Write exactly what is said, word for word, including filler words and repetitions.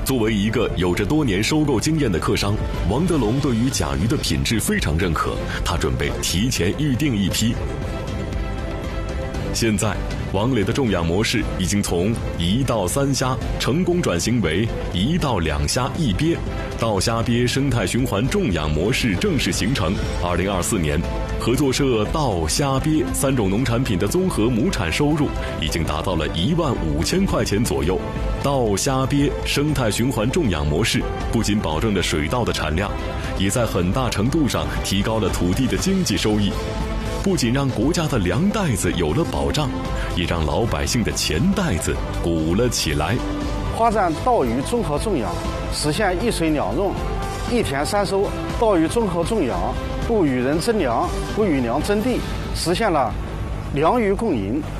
作为一个有着多年收购经验的客商，王德龙对于甲鱼的品质非常认可，他准备提前预定一批。现在，王磊的种养模式已经从一到三虾成功转型为一到两虾一鳖，稻虾鳖生态循环种养模式正式形成。二零二四年，合作社稻虾鳖三种农产品的综合亩产收入已经达到了一万五千块钱左右。稻虾鳖生态循环种养模式不仅保证了水稻的产量，也在很大程度上提高了土地的经济收益。不仅让国家的粮袋子有了保障，也让老百姓的钱袋子鼓了起来。 发展稻鱼综合种养，实现一水两用、一田三收。稻鱼综合种养，不与人争粮，不与粮争地，实现了粮鱼共赢、